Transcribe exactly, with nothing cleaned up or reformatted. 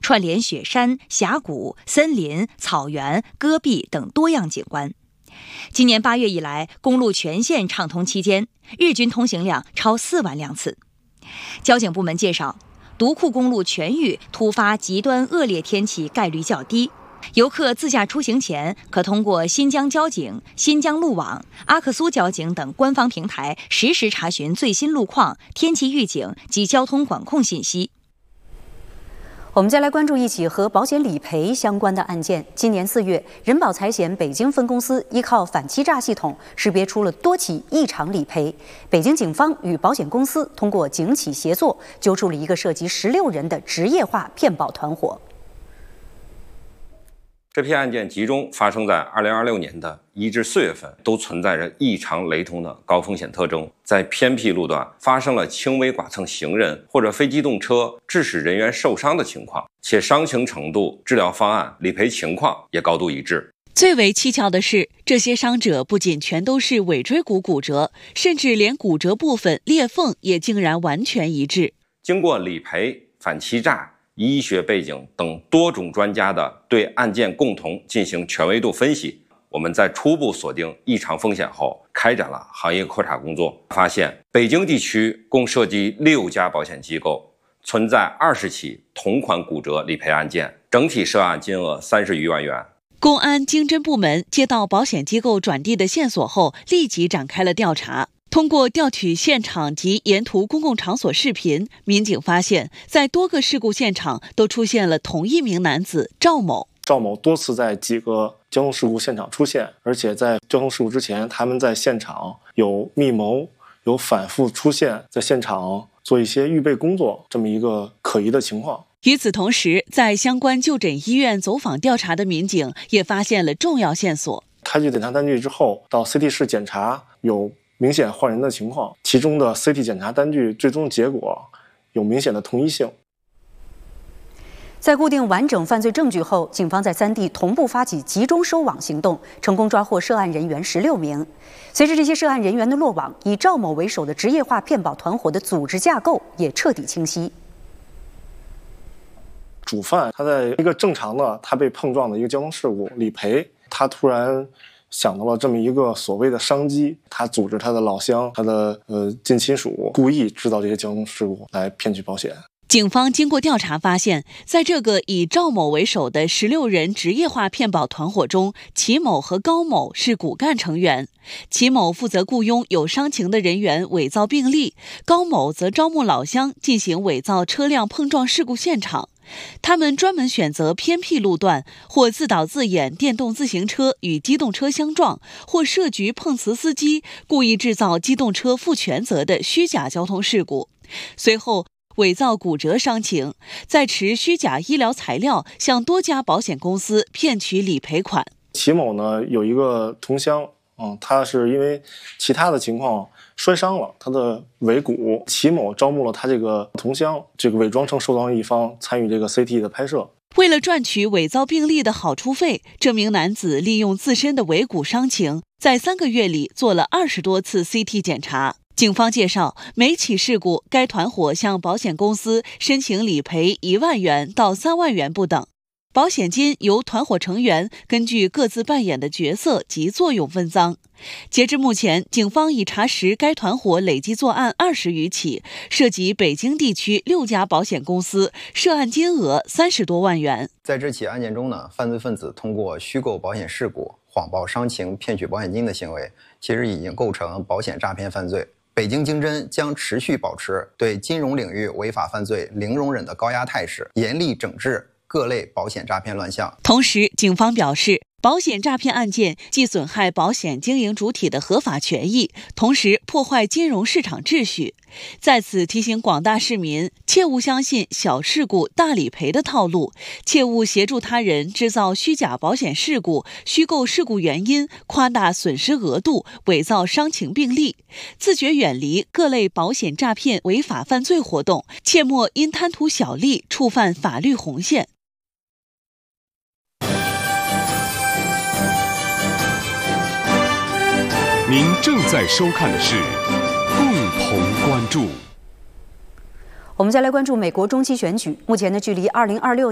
串联雪山、峡谷、森林、草原、戈壁等多样景观。今年八月以来，公路全线畅通期间，日均通行量超四万辆次。交警部门介绍，独库公路全域突发极端恶劣天气概率较低，游客自驾出行前可通过新疆交警、新疆路网、阿克苏交警等官方平台实时查询最新路况、天气预警及交通管控信息。 我们再来关注一起和保险理赔相关的案件。今年四月，人保财险北京分公司依靠反欺诈系统识别出了多起异常理赔。北京警方与保险公司通过警企协作，揪出了一个涉及十六人的职业化骗保团伙。 这批案件集中发生在二零二六年的一至四月份，都存在着异常雷同的高风险特征。在偏僻路段发生了轻微剐蹭行人或者非机动车，致使人员受伤的情况，且伤情程度、治疗方案、理赔情况也高度一致。 最为蹊跷的是，这些伤者不仅全都是尾椎骨骨折，甚至连骨折部分裂缝也竟然完全一致。 经过理赔、反欺诈、医学背景等多种专家的对案件共同进行全维度分析，我们在初步锁定异常风险后，开展了行业扩查工作，发现北京地区共涉及六家保险机构，存在二十起同款骨折理赔案件，整体涉案金额三十余万元。 公安经侦部门接到保险机构转递的线索后，立即展开了调查。通过调取现场及沿途公共场所视频，民警发现，在多个事故现场都出现了同一名男子赵某。 赵某多次在几个交通事故现场出现，而且在交通事故之前，他们在现场有密谋，有反复出现，在现场做一些预备工作，这么一个可疑的情况。 与此同时，在相关就诊医院走访调查的民警也发现了重要线索。 开具检查单据之后，到 C T 室检查有明显换人的情况，其中的 C T 检查单据最终结果有明显的同一性。 在固定完整犯罪证据后，警方在三地同步发起集中收网行动，成功抓获涉案人员十六名。随着这些涉案人员的落网，以赵某为首的职业化骗保团伙的组织架构也彻底清晰。 主犯他在一个正常的他被碰撞的一个交通事故理赔，他突然想到了这么一个所谓的商机，他组织他的老乡、他的呃近亲属，故意制造这些交通事故来骗取保险。 警方经过调查发现，在这个以赵某为首的十六人职业化骗保团伙中，齐某和高某是骨干成员。齐某负责雇佣有伤情的人员伪造病历，高某则招募老乡进行伪造车辆碰撞事故现场。他们专门选择偏僻路段，或自导自演电动自行车与机动车相撞，或设局碰瓷司机，故意制造机动车负全责的虚假交通事故。随后伪造骨折伤情，再持虚假医疗材料向多家保险公司骗取理赔款。 齐某呢有一个同乡，嗯，他是因为其他的情况摔伤了他的尾骨，齐某招募了他这个同乡，这个伪装成受伤一方参与这个 C T 的拍摄。 为了赚取伪造病历的好处费，这名男子利用自身的尾骨伤情，在三个月里做了二十多次 C T 检查。警方介绍，每起事故，该团伙向保险公司申请理赔一万元到三万元不等。保险金由团伙成员根据各自扮演的角色及作用分赃。截至目前，警方已查实该团伙累计作案二十余起，涉及北京地区六家保险公司，涉案金额三十多万元。 在这起案件中呢，犯罪分子通过虚构保险事故、谎报伤情、骗取保险金的行为，其实已经构成保险诈骗犯罪。北京经侦将持续保持对金融领域违法犯罪零容忍的高压态势，严厉整治各类保险诈骗乱象。 同时，警方表示，保险诈骗案件既损害保险经营主体的合法权益，同时破坏金融市场秩序。在此提醒广大市民，切勿相信小事故大理赔的套路，切勿协助他人制造虚假保险事故、虚构事故原因、夸大损失额度、伪造伤情病历，自觉远离各类保险诈骗违法犯罪活动，切莫因贪图小利触犯法律红线。 您正在收看的是共同关注。 我们再来关注美国中期选举，目前呢，距离二零二六